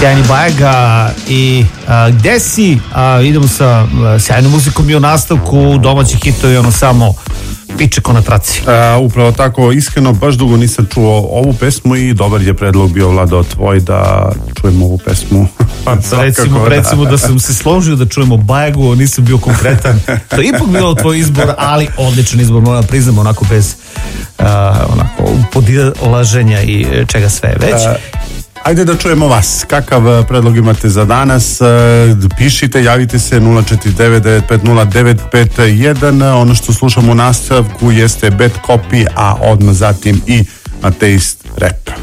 sjajni Bajaga i gde si? Idemo sa sjajnom muzikom i u nastavku domaći hitovi, ono samo piče ko na traci. Upravo tako, iskreno baš dugo nisam čuo ovu pesmu i dobar je predlog bio, Vlado, tvoj da čujemo ovu pesmu. Pa recimo da sam se složio da čujemo Bajagu, nisam bio konkretan. To je ipak bilo tvoj izbor, ali odličan izbor, moram priznam, onako bez podilaženja i čega sve već. Ajde da čujemo vas. Kakav predlog imate za danas? Pišite, javite se 049-950-951. Ono što slušamo u nastavku jeste Bad Copy, a odmah zatim i Ateist Rap.